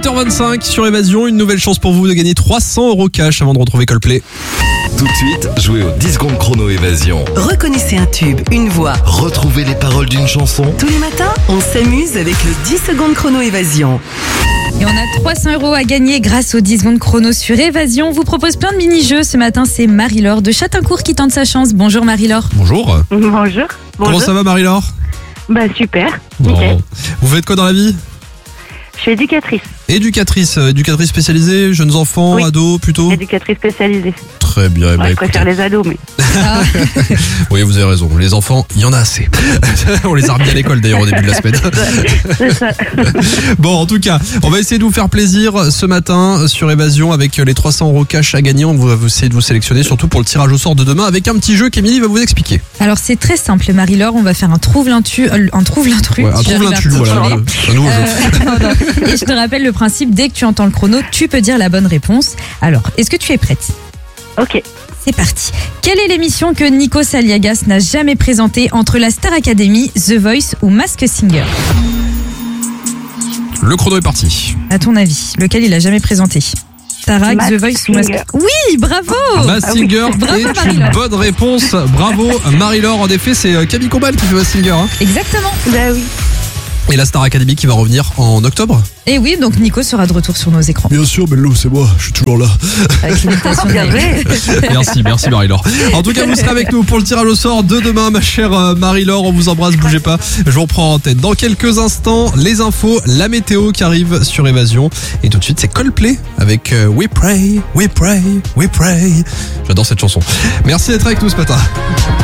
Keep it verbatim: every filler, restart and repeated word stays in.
huit heures vingt-cinq sur Évasion, une nouvelle chance pour vous de gagner trois cents euros cash avant de retrouver Coldplay. Tout de suite, jouez aux dix secondes chrono Évasion. Reconnaissez un tube, une voix. Retrouvez les paroles d'une chanson. Tous les matins, on s'amuse avec le dix secondes chrono Évasion. Et on a trois cents euros à gagner grâce aux dix secondes chrono sur Évasion. On vous propose plein de mini-jeux. Ce matin, c'est Marie-Laure de Châtaincourt qui tente sa chance. Bonjour Marie-Laure. Bonjour. Bonjour. Bonjour. Comment ça va Marie-Laure? Bah super. Bon. Nickel. Vous faites quoi dans la vie? Je suis éducatrice. Éducatrice, euh, éducatrice spécialisée, jeunes enfants, Oui. ados plutôt? Éducatrice spécialisée. Très bien. Ouais, bah, je écoutez. préfère les ados, mais. Ah. Oui, vous avez raison. Les enfants, il y en a assez. On les a remis à l'école d'ailleurs au début de la semaine. C'est ça. Bon, en tout cas, on va essayer de vous faire plaisir ce matin sur Évasion avec les trois cents euros cash à gagner. On va essayer de vous sélectionner, surtout pour le tirage au sort de demain, avec un petit jeu qu'Émilie va vous expliquer. Alors c'est très simple Marie-Laure, on va faire un trouve l'intu, euh, un trouve l'intrus. Ouais, un trouve l'intrus, voilà. Un nouveau jeu. Euh, non, non. Et je te rappelle le principe, dès que tu entends le chrono, tu peux dire la bonne réponse. Alors, est-ce que tu es prête? Ok. C'est parti. Quelle est l'émission que Nico Saliagas n'a jamais présentée entre la Star Academy, The Voice ou Masked Singer? Le chrono est parti. À ton avis, lequel il a jamais présenté? Starac, Masked The Voice ou Masked... Singer. Oui, bravo. Masked Singer Bravo, est une Marie-Laure. bonne réponse. Bravo Marie-Laure. En effet, c'est Camille Combal qui fait Masked Singer. Hein. Exactement. Bah oui. Et la Star Academy qui va revenir en octobre. Et oui, donc Nico sera de retour sur nos écrans. Bien sûr, Bello, c'est moi. Je suis toujours là. Avec l'imitation de Bien Marie. vrai. Merci, merci Marie-Laure. En tout cas, vous serez avec nous pour le tirage au sort de demain, ma chère euh, Marie-Laure. On vous embrasse, bougez pas. Je vous reprends en tête. Dans quelques instants, les infos, la météo qui arrive sur Évasion. Et tout de suite, c'est Coldplay avec euh, We Pray, We Pray, We Pray. J'adore cette chanson. Merci d'être avec nous ce matin.